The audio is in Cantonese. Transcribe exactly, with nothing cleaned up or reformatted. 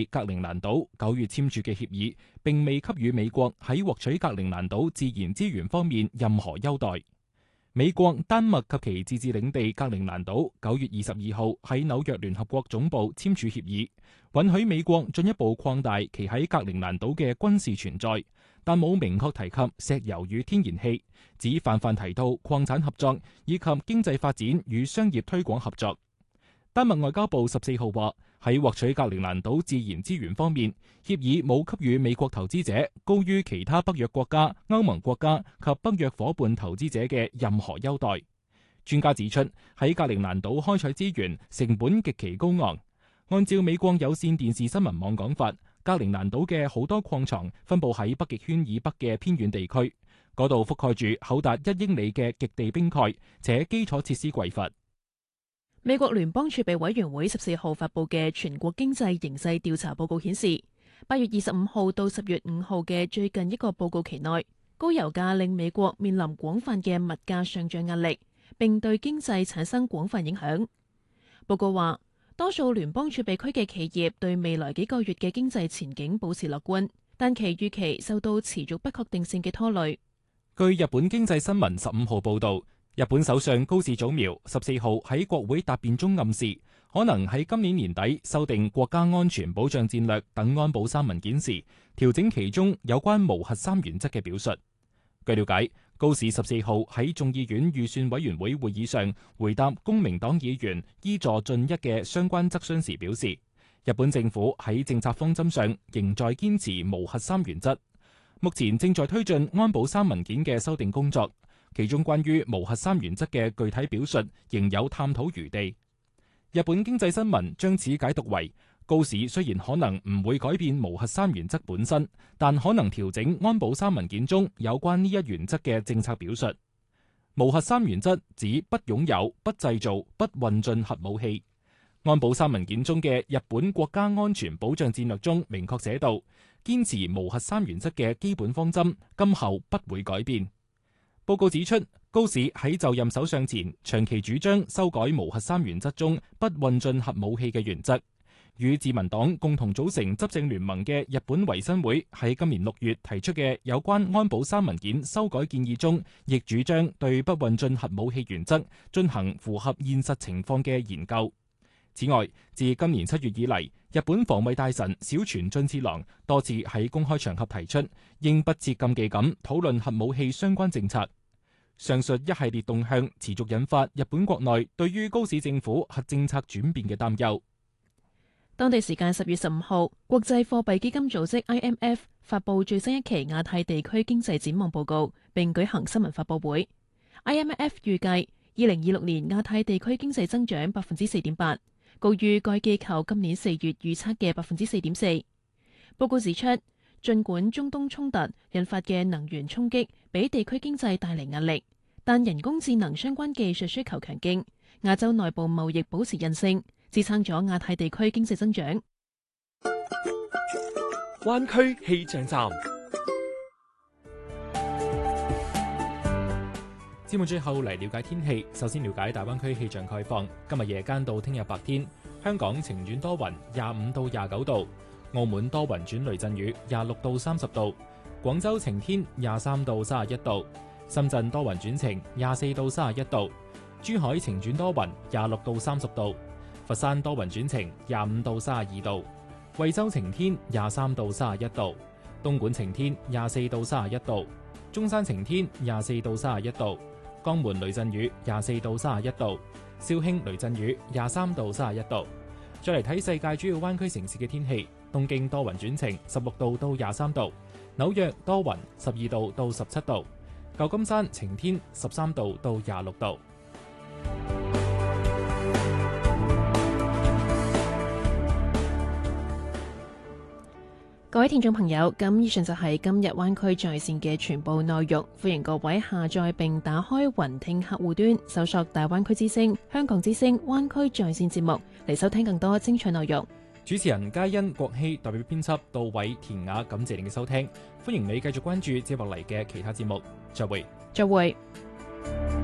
地格陵蘭島九月簽署嘅協議，並未給予美國喺獲取格陵蘭島自然資源方面任何優待。美國、丹麥及其自治領地格陵蘭島九月二十二號喺紐約聯合國總部簽署協議，允許美國進一步擴大其喺格陵蘭島嘅軍事存在，但冇明確提及石油與天然氣，只泛泛提到礦產合作以及經濟發展與商業推廣合作。丹麥外交部十四號話，喺獲取格陵蘭島自然資源方面，協議冇給予美國投資者高於其他北約國家、歐盟國家及北約夥伴投資者嘅任何優待。專家指出，喺格陵蘭島開採資源成本極其高昂。按照美國有線電視新聞網講法，格陵蘭島嘅好多礦床分佈喺北極圈以北嘅偏遠地區，嗰度覆蓋住厚達一英里嘅極地冰蓋，且基礎設施匱乏。 美國聯邦儲備委員會十四號發佈嘅全國經濟形勢調查報告顯示，八月二十五號到十月五號嘅最近一個報告期內，高油價令美國面臨廣泛嘅物價上漲壓力，並對經濟產生廣泛影響。報告話，多數聯邦儲備區嘅企業對未來幾個月嘅經濟前景保持樂觀，但其預期受到持續不確定性嘅拖累。 據日本經濟新聞十五號報導，日本首相高市早苗十四號喺國會答辯中暗示，可能喺今年年底修訂國家安全保障戰略等安保三文件時，調整其中有關無核三原則嘅表述。據了解，高市十四號喺眾議院預算委員會會議上回答公明黨議員伊助俊一嘅相關質詢時表示，日本政府喺政策方針上仍在堅持無核三原則，目前正在推進安保三文件嘅修訂工作。其中關於無核三原則嘅具體表述仍有探討餘地。日本經濟新聞將此解讀為，高市雖然可能唔會改變無核三原則本身，但可能調整安保三文件中有關呢一原則嘅政策表述。無核三原則指不擁有、不製造、不運進核武器。安保三文件中嘅日本國家安全保障戰略中明確寫道，堅持無核三原則嘅基本方針，今後不會改變。報告指出，高市喺就任首相前，長期主張修改無核三原則中不運進核武器嘅原則。與自民黨共同組成執政聯盟嘅日本維新會喺今年六月提出嘅有關安保三文件修改建議中，亦主張對不運進核武器原則進行符合現實情況嘅研究。此外，自今年七月以嚟，日本防衛大臣小泉進次郎多次喺公開場合提出，應不設禁忌咁討論核武器相關政策。上述一系列動向持續引發日本國內對於高市政府核政策轉變嘅擔憂。 當地時間十月十五號，國際貨幣基金組織 I M F 發布最新一期亞太地區經濟展望報告，並舉行新聞發佈會。I M F 預計二零二六年亞太地區經濟增長百分之四點八，高於該機構今年四月預測嘅百分之四點四。報告指出，儘管中東衝突引發嘅能源衝擊俾地區經濟帶嚟壓力，但人工智能相關技術需求強勁，亞洲內部貿易保持韌性，支撐咗亞太地區經濟增長。 灣區氣象站， 節目最後嚟了解天氣。首先了解大灣區氣象概況。今日夜間到聽日白天，香港晴轉多雲，廿五到廿九度；澳門多雲轉雷陣雨，廿六到三十度；廣州晴天，廿三到三十一度；深圳多雲轉晴，廿四到三十一度；珠海晴轉多雲，廿六到三十度；佛山多雲轉晴，廿五到三十二度；惠州晴天，廿三到三十一度；東莞晴天，廿四到三十一度；中山晴天，廿四到三十一度；江門雷陣雨，廿四到三十一度；肇慶雷陣雨，廿三到三十一度。再嚟睇世界主要灣區城市嘅天氣，東京多雲轉晴，十六度到廿三度；紐約多雲，十二度到十七度；舊金山晴天，十三度到廿六度。 各位聽眾朋友，咁以上就係今日灣區在線嘅全部內容。歡迎各位下載並打開雲聽客戶端，搜索大灣區之聲、香港之聲、灣區在線節目嚟收聽更多精彩內容。 主持人嘉欣、國希代表編輯杜偉、田雅，感謝您嘅收聽。歡迎你繼續關注接落嚟嘅其他節目。再會。 再會。